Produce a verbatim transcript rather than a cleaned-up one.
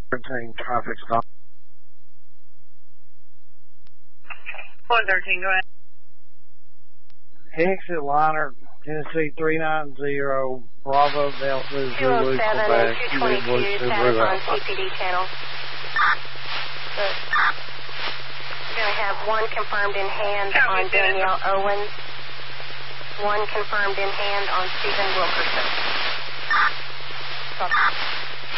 thirteen traffic stop. one thirteen, go ahead. Exit liner, Tennessee three nine zero, Bravo Delta Zulu, Quebec. two twenty-two, status on C P D channel. Good. We're going to have one confirmed in hand on Danielle Owens, one confirmed in hand on Stephen Wilkerson. Stop.